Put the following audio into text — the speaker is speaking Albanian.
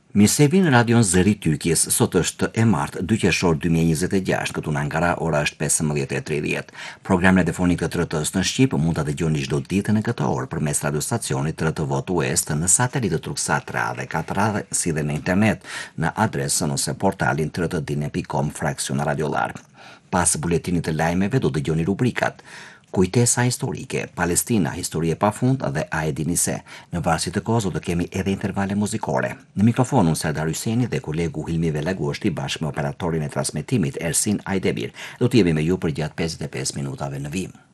Mirësevin në radion Zëri Tyrkis, sot është e martë 2 qershor 2026, këtu në Ankara ora është 15:30. Programin radiofonik të TRT-s në Shqip mund ta dëgjoni çdo ditë në këtë orë përmes radiostacionit TRT Votu West në satelitë Turksat 3 dhe 4 si dhe në internet në adresën ose portalin trtdine.com /radiolar. Pas buletinit të lajmeve do dëgjoni rubrikat Kujtesa historike, Palestina, histori e pafund dhe a e dini se. Në varësi të kohës do të kemi edhe intervale muzikore. Në mikrofon unë Serdar Hyseni dhe kolegu Hilmi Velagushti bashkë me operatorin e transmetimit Ersin Ajdebir. Do të jemi me ju për gjatë 55 minutave në vim.